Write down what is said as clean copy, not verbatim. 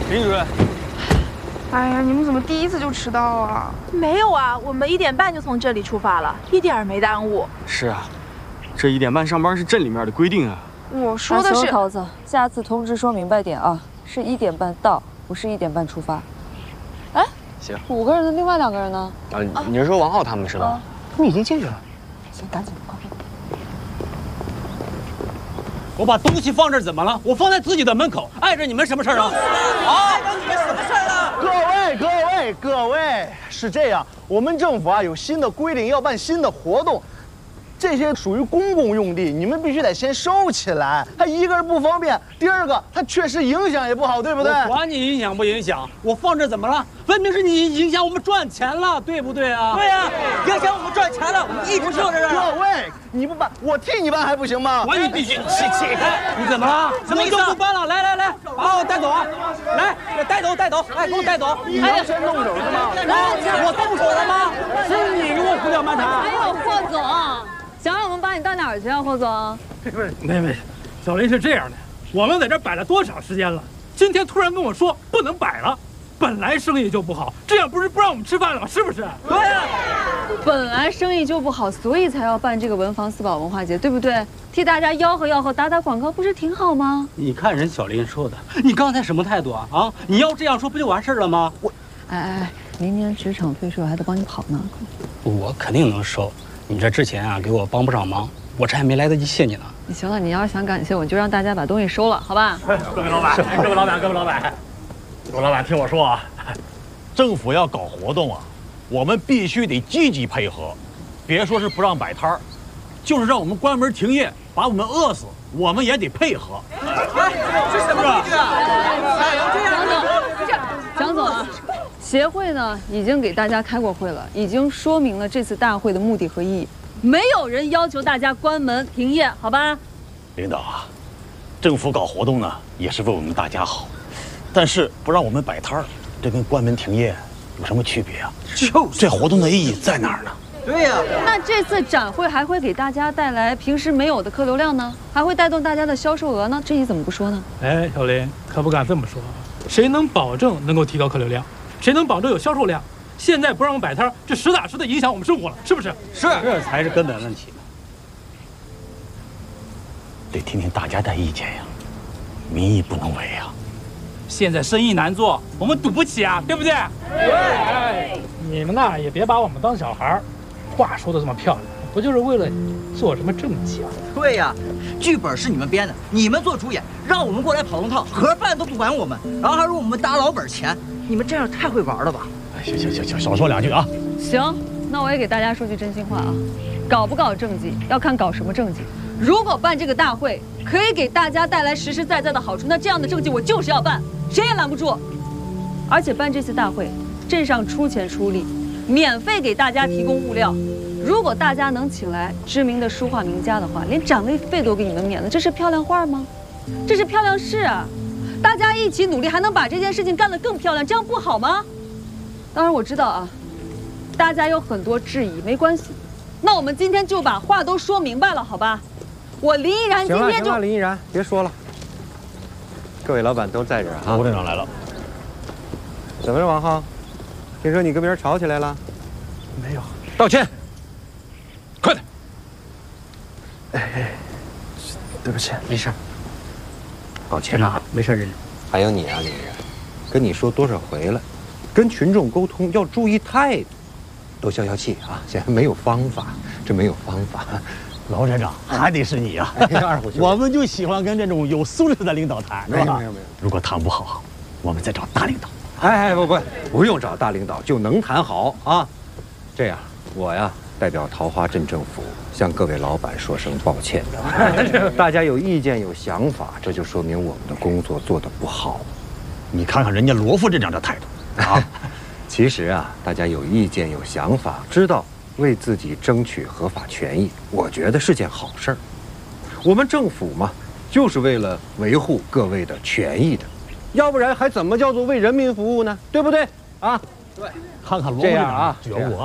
林主任， 哎呀，你们怎么第一次就迟到啊？ 没有啊，我们1点半就从这里出发了，一点儿没耽误。 是啊，这1点半上班是镇里面的规定啊。 我说的是， 桃子，下次通知说明白点啊，是1点半到，不是1点半出发。哎， 行 ，5个人的另外2个人呢？ 你是说王浩他们是吧？他们已经进去了。 行，赶紧，快！ 我把东西放这儿怎么了？我放在自己的门口，碍着你们什么事儿啊？ 碍着你们什么事儿了？各位，是这样，我们政府啊有新的规定，要办新的活动。这些属于公共用地，你们必须得先收起来。它一个是不方便，第二个它确实影响也不好，对不对？ 我管你影响不影响，我放这怎么了？分明是你影响我们赚钱了，对不对啊？ 对呀，影响我们赚钱了，我们一直就这样。各位，你不办，我替你办还不行吗？ 管你必须起开！你怎么了？什么就不办了？来，把我带走啊！来，带走，哎，给我带走！ 你要先动手是吗？ 我动手了吗？是你给我胡搅蛮缠！ 还有霍总，想让我们把你到哪儿去啊，霍总？ 没，小林是这样的，我们在这摆了多长时间了？今天突然跟我说不能摆了，本来生意就不好，这样不是不让我们吃饭了吗？是不是？ 对呀，本来生意就不好，所以才要办这个文房四宝文化节，对不对？替大家吆喝，打打广告，不是挺好吗？ 你看人小林说的，你刚才什么态度啊？啊，你要这样说不就完事了吗？ 哎，明年职场退税我还得帮你跑呢。 我肯定能收。你这之前啊给我帮不上忙，我这还没来得及谢你呢。 你行了，你要是想感谢我，就让大家把东西收了，好吧？ 各位老板，听我说啊，政府要搞活动啊，我们必须得积极配合，别说是不让摆摊儿，就是让我们关门停业，把我们饿死，我们也得配合。 这什么规矩啊？ 蒋总啊，协会呢已经给大家开过会了，已经说明了这次大会的目的和意义。没有人要求大家关门停业，好吧？ 领导啊，政府搞活动呢也是为我们大家好，但是不让我们摆摊儿，这跟关门停业有什么区别啊？这活动的意义在哪儿呢？ 对呀， 那这次展会还会给大家带来平时没有的客流量呢，还会带动大家的销售额呢，这你怎么不说呢？ 哎，小林可不敢这么说，谁能保证能够提高客流量？谁能保证有销售量？现在不让我们摆摊，这实打实的影响我们生活了，是不是？ 是，这才是根本问题。 得听听大家的意见呀，民意不能违呀。 现在生意难做，我们赌不起啊，对不对？ 对，你们呐也别把我们当小孩儿，话说的这么漂亮，不就是为了做什么政绩啊？ 对呀，剧本是你们编的，你们做主演，让我们过来跑龙套，盒饭都不管我们，然后还说我们打老本钱，你们这样太会玩了吧？ 行，少说2句啊。 行，那我也给大家说句真心话啊，搞不搞政绩要看搞什么政绩。如果办这个大会可以给大家带来实实在在的好处，那这样的政绩我就是要办，谁也拦不住。而且办这次大会，镇上出钱出力，免费给大家提供物料。如果大家能请来知名的书画名家的话，连展位费都给你们免了，这是漂亮话吗？这是漂亮事啊！大家一起努力，还能把这件事情干得更漂亮，这样不好吗？当然我知道啊，大家有很多质疑，没关系。那我们今天就把话都说明白了，好吧？我林依然今天就…… 行了，林依然，别说了。各位老板都在这儿啊。 吴镇长来了。 怎么了，王浩？听说你跟别人吵起来了？ 没有。 道歉。 快点。 对不起， 没事。 抱歉啊，没事，人。 还有你啊，林依然，跟你说多少回了，跟群众沟通要注意态度，多消消气啊！现在没有方法，这没有方法。 老镇长还得是你啊！ 二虎兄弟， 我们就喜欢跟这种有素质的领导谈，是吧？ 没有。 如果谈不好，我们再找大领导。 不用找大领导就能谈好啊！这样，我呀代表桃花镇政府向各位老板说声抱歉。大家有意见有想法，这就说明我们的工作做得不好。 你看看人家罗副镇长这态度啊！ 其实啊，大家有意见有想法，知道为自己争取合法权益，我觉得是件好事儿。我们政府嘛，就是为了维护各位的权益的，要不然还怎么叫做为人民服务呢？对不对？啊， 对，看看罗副这镇长样啊， 觉悟啊。